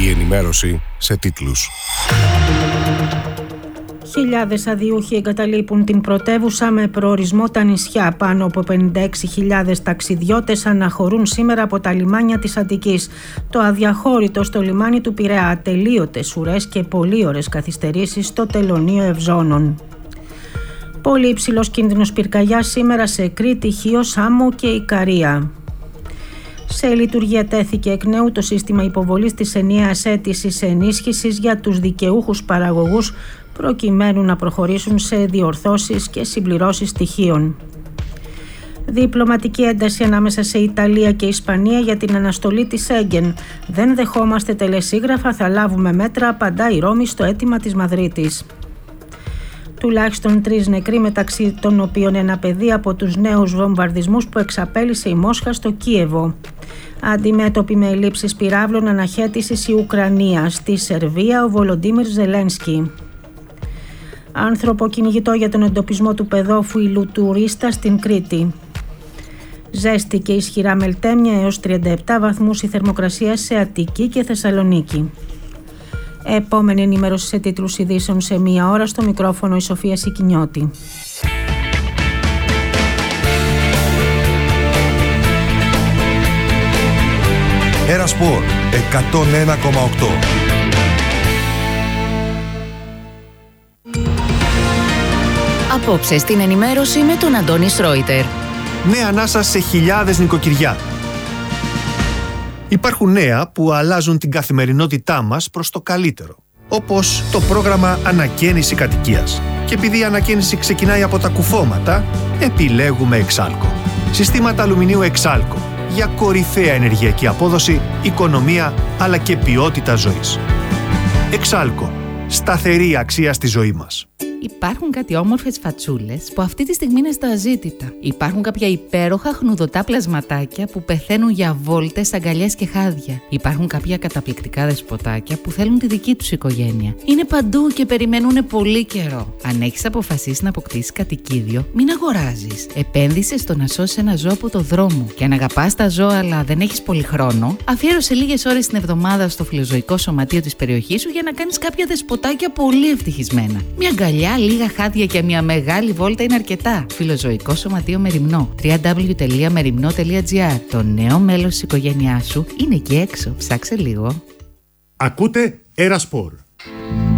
Η ενημέρωση σε τίτλους. Χιλιάδες αδιούχοι εγκαταλείπουν την πρωτεύουσα με προορισμό τα νησιά. Πάνω από 56.000 ταξιδιώτες αναχωρούν σήμερα από τα λιμάνια της Αττικής. Το αδιαχώρητο στο λιμάνι του Πειραιά, ατελείωτες ουρές και πολύ ώρες καθυστερήσεις στο τελωνείο Ευζώνων. Πολύ υψηλός κίνδυνος πυρκαγιάς σήμερα σε Κρήτη, Χίο, Σάμο και Ικαρία. Σε λειτουργία τέθηκε εκ νέου το σύστημα υποβολής της ενιαίας αίτησης ενίσχυσης για τους δικαιούχους παραγωγούς προκειμένου να προχωρήσουν σε διορθώσεις και συμπληρώσεις στοιχείων. Διπλωματική ένταση ανάμεσα σε Ιταλία και Ισπανία για την αναστολή της Σέγγεν. Δεν δεχόμαστε τελεσίγραφα, θα λάβουμε μέτρα, απαντά η Ρώμη στο αίτημα της Μαδρίτης. Τουλάχιστον 3 νεκροί, μεταξύ των οποίων ένα παιδί, από τους νέους βομβαρδισμούς που εξαπέλυσε η Μόσχα στο Κίεβο. Αντιμέτωπη με ελλείψεις πυράβλων αναχέτησης η Ουκρανία. Στη Σερβία ο Βολοντίμιρ Ζελένσκι. Άνθρωπο κυνηγητό για τον εντοπισμό του παιδόφιλου τουρίστα στην Κρήτη. Ζέστη και ισχυρά μελτέμια έως 37 βαθμούς η θερμοκρασία σε Αττική και Θεσσαλονίκη. Επόμενη ενημέρωση σε τίτλους ειδήσεων σε 1 ώρα. Στο μικρόφωνο η Σοφία Σικινιώτη. Ερασπορ 101,8. Απόψε στην ενημέρωση με τον Αντώνη Σρόιτερ. Νέα ανάσα σε χιλιάδες νοικοκυριά. Υπάρχουν νέα που αλλάζουν την καθημερινότητά μας προς το καλύτερο. Όπως το πρόγραμμα Ανακαίνιση Κατοικίας. Και επειδή η ανακαίνιση ξεκινάει από τα κουφώματα, επιλέγουμε Εξάλκο. Συστήματα αλουμινίου Εξάλκο για κορυφαία ενεργειακή απόδοση, οικονομία αλλά και ποιότητα ζωής. Εξάλκο. Σταθερή αξία στη ζωή μας. Υπάρχουν κάτι όμορφες φατσούλες που αυτή τη στιγμή είναι στα αζήτητα. Υπάρχουν κάποια υπέροχα χνουδωτά πλασματάκια που πεθαίνουν για βόλτες, αγκαλιές και χάδια. Υπάρχουν κάποια καταπληκτικά δεσποτάκια που θέλουν τη δική τους οικογένεια. Είναι παντού και περιμένουν πολύ καιρό. Αν έχεις αποφασίσει να αποκτήσεις κατοικίδιο, μην αγοράζεις. Επένδυσε στο να σώσεις ένα ζώο από το δρόμο. Και αν αγαπάς τα ζώα αλλά δεν έχεις πολύ χρόνο, αφιέρωσε λίγες ώρες την εβδομάδα στο φιλοζωικό σωματείο της περιοχής σου για να κάνεις κάποια δεσποτάκια πολύ ευτυχισμένα. Μια αγκαλιά, λίγα χάδια και μια μεγάλη βόλτα είναι αρκετά. Φιλοζωικό σωματείο Μεριμνό. www.merimno.gr. Το νέο μέλος της οικογένειάς σου είναι εκεί έξω. Ψάξε λίγο. Ακούτε Ερασπορ.